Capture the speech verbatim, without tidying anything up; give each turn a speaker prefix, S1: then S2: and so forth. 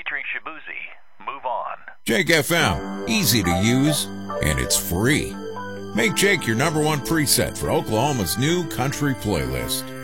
S1: featuring Shabuzi. Move on.
S2: Jake F M, easy to use, and it's free. Make Jake your number one preset for Oklahoma's new country playlist.